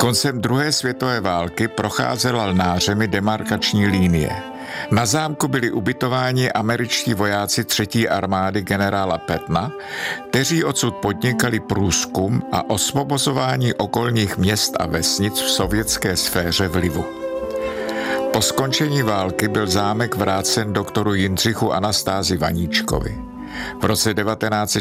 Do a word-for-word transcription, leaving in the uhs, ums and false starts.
Koncem druhé světové války procházela Lnářemi demarkační linie. Na zámku byli ubytováni američtí vojáci třetí armády generála Pattona, kteří odsud podnikali průzkum a osvobozování okolních měst a vesnic v sovětské sféře vlivu. Po skončení války byl zámek vrácen doktoru Jindřichu Anastázi Vaníčkovi. V roce devatenáct